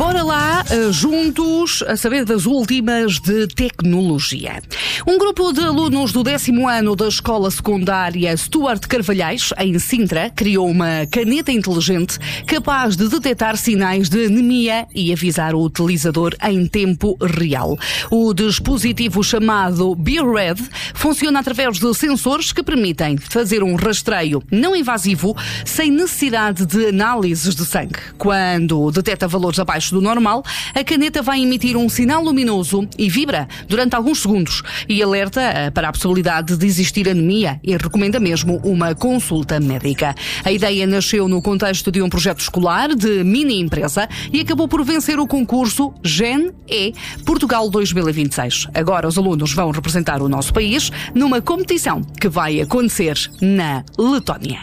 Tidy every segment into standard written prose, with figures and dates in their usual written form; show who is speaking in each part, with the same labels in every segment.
Speaker 1: Bora lá, juntos, a saber das últimas de tecnologia. Um grupo de alunos do 10º ano da Escola Secundária Stuart Carvalhais, em Sintra, criou uma caneta inteligente capaz de detectar sinais de anemia e avisar o utilizador em tempo real. O dispositivo chamado BeRed funciona através de sensores que permitem fazer um rastreio não invasivo sem necessidade de análises de sangue. Quando detecta valores abaixo do normal, a caneta vai emitir um sinal luminoso e vibra durante alguns segundos e alerta para a possibilidade de existir anemia e recomenda mesmo uma consulta médica. A ideia nasceu no contexto de um projeto escolar de mini-empresa e acabou por vencer o concurso Gen-E Portugal 2026. Agora os alunos vão representar o nosso país numa competição que vai acontecer na Letónia.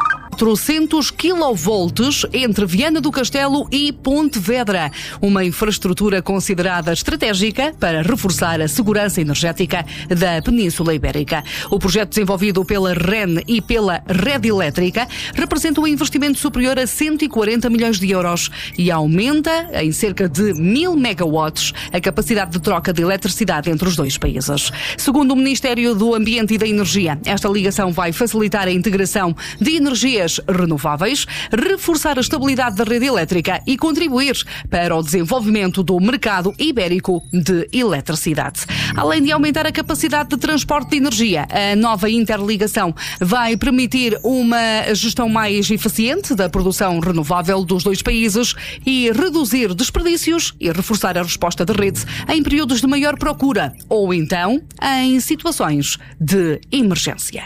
Speaker 1: 400 kV entre Viana do Castelo e Pontevedra, uma infraestrutura considerada estratégica para reforçar a segurança energética da Península Ibérica. O projeto desenvolvido pela REN e pela Rede Elétrica representa um investimento superior a 140 milhões de euros e aumenta em cerca de 1000 megawatts a capacidade de troca de eletricidade entre os dois países. Segundo o Ministério do Ambiente e da Energia, esta ligação vai facilitar a integração de energias renováveis, reforçar a estabilidade da rede elétrica e contribuir para o desenvolvimento do mercado ibérico de eletricidade. Além de aumentar a capacidade de transporte de energia, a nova interligação vai permitir uma gestão mais eficiente da produção renovável dos dois países e reduzir desperdícios e reforçar a resposta da rede em períodos de maior procura ou então em situações de emergência.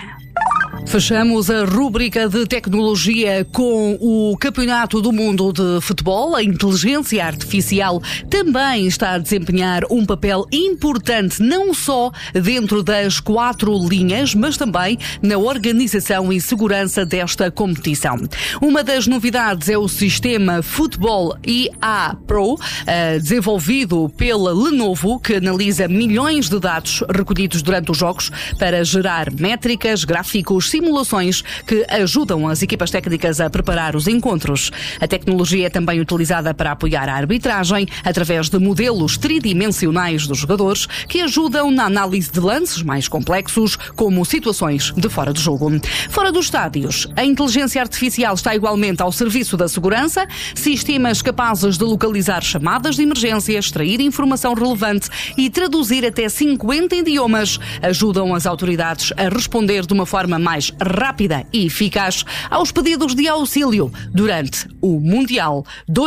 Speaker 1: Fechamos a rúbrica de tecnologia com o Campeonato do Mundo de Futebol. A inteligência artificial também está a desempenhar um papel importante, não só dentro das 4 linhas, mas também na organização e segurança desta competição. Uma das novidades é o sistema Futebol IA Pro, desenvolvido pela Lenovo, que analisa milhões de dados recolhidos durante os jogos para gerar métricas, gráficos, simulações que ajudam as equipas técnicas a preparar os encontros. A tecnologia é também utilizada para apoiar a arbitragem através de modelos tridimensionais dos jogadores que ajudam na análise de lances mais complexos, como situações de fora de jogo. Fora dos estádios, a inteligência artificial está igualmente ao serviço da segurança. Sistemas capazes de localizar chamadas de emergência, extrair informação relevante e traduzir até 50 idiomas ajudam as autoridades a responder de uma forma mais rápida e eficaz aos pedidos de auxílio durante o Mundial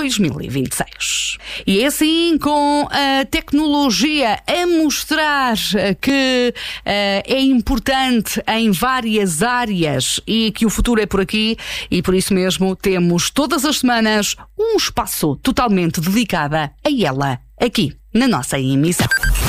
Speaker 1: 2026. E é assim, com a tecnologia a mostrar que é importante em várias áreas e que o futuro é por aqui, e por isso mesmo temos todas as semanas um espaço totalmente dedicado a ela aqui na nossa emissão.